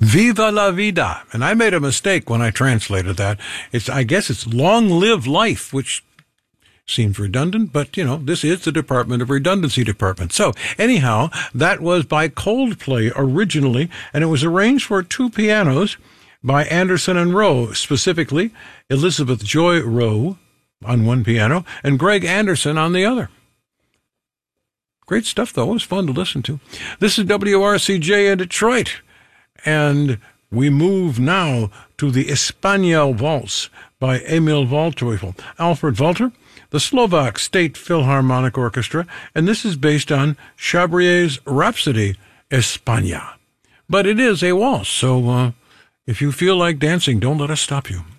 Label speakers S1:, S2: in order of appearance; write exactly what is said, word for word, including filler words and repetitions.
S1: Viva la vida. And I made a mistake when I translated that. It's, I guess it's long live life, which seems redundant, but, you know, this is the Department of Redundancy Department. So, anyhow, that was by Coldplay originally, and it was arranged for two pianos by Anderson and Rowe, specifically Elizabeth Joy Rowe on one piano and Greg Anderson on the other. Great stuff, though. It was fun to listen to. This is W R C J in Detroit, and we move now to the España Waltz by Emil Waldteufel. Alfred Walter, the Slovak State Philharmonic Orchestra, and this is based on Chabrier's Rhapsody, España. But it is a waltz, so uh, if you feel like dancing, don't let us stop you.